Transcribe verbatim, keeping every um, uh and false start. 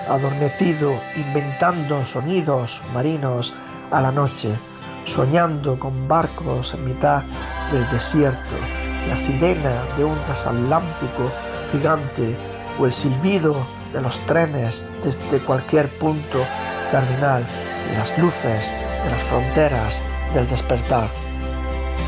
adormecido, inventando sonidos marinos a la noche, soñando con barcos en mitad del desierto, la sirena de un transatlántico gigante o el silbido de los trenes desde cualquier punto cardinal y las luces de las fronteras del despertar.